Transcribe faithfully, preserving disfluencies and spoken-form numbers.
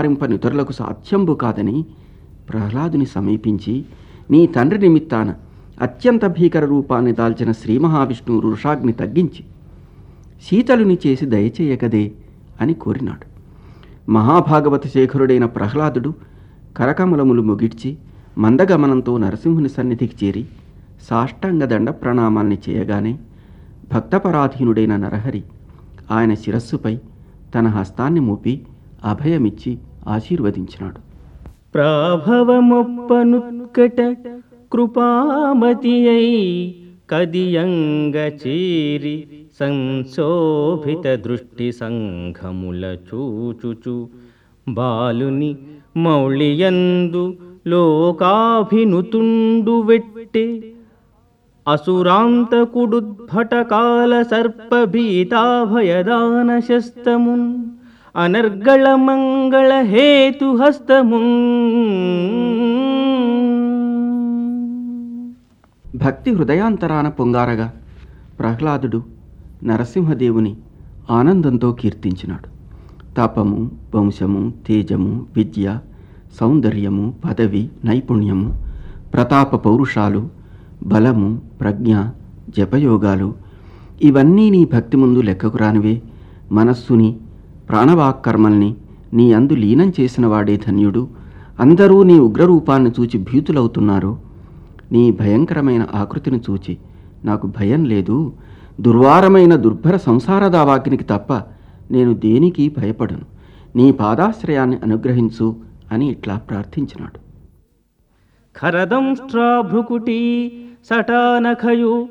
సంహరింపనితరులకు సాధ్యంబు కాదని ప్రహ్లాదుని సమీపించి, నీ తండ్రి నిమిత్తాన అత్యంత భీకర రూపాన్ని దాల్చిన శ్రీ మహావిష్ణువు వృషాగ్ని తగ్గించి శీతలుని చేసి దయచేయకదే అని కోరినాడు. మహాభాగవత శేఖరుడైన ప్రహ్లాదుడు కరకమలములు ముగిడ్చి మందగమనంతో నరసింహుని సన్నిధికి చేరి సాష్టాంగ దండ ప్రణామాల్ని చేయగానే భక్తపరాధీనుడైన నరహరి ఆయన శిరస్సుపై తన హస్తాన్ని మోపి అభయమిచ్చి ఆశీర్వదించినాడు. ప్రాభవమొప్పనుత్కట కృపామతియై కదియంగ చేరి సంశోభిత దృష్టి సంఘముల చూచుచు బాలుని మౌళియందు లోకాభినుతుండు వెట్టె అసురాంతకుడుద్భటకాల సర్పభీతాభయదాన శస్తమున్ అనర్గళ మంగళ హేతు హస్తమున్. భక్తి హృదయాంతరాన పొంగారగా ప్రహ్లాదుడు నరసింహదేవుని ఆనందంతో కీర్తించినాడు. తపము, వంశము, తేజము, విద్య, సౌందర్యము, పదవి, నైపుణ్యము, ప్రతాప పౌరుషాలు, బలము, ప్రజ్ఞ, జపయోగాలు ఇవన్నీ నీ భక్తి ముందు లెక్కకు రానివే. మనస్సుని, ప్రాణవాక్కర్మల్ని నీ అందు లీనం చేసిన వాడే ధన్యుడు. అందరూ నీ ఉగ్రరూపాన్ని చూచి భీతులవుతున్నారు. నీ భయంకరమైన ఆకృతిని చూచి నాకు భయం లేదు. దుర్వారమైన దుర్భర సంసార దావాగ్నికి తప్ప నేను దేనికి భయపడను. నీ పాదాశ్రయాన్ని అనుగ్రహించు అని ఇట్లా ప్రార్థించినాడు. ఖరదంష్ట్రాభృకుటీ సటానఖయు